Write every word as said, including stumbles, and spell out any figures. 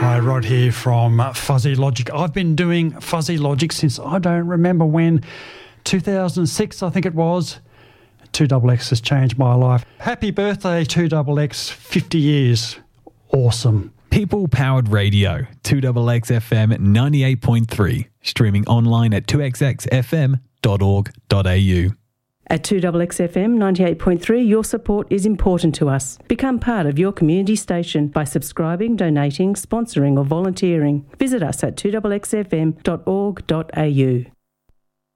Hi, Rod here from Fuzzy Logic. I've been doing Fuzzy Logic since I don't remember when, two thousand six I think it was. two X X has changed my life. Happy birthday two X X, fifty years. Awesome. People-powered radio, two X X F M ninety-eight point three, streaming online at two x x f m dot org dot a u. At two X X F M ninety-eight point three, your support is important to us. Become part of your community station by subscribing, donating, sponsoring or volunteering. Visit us at two x x f m dot org dot a u.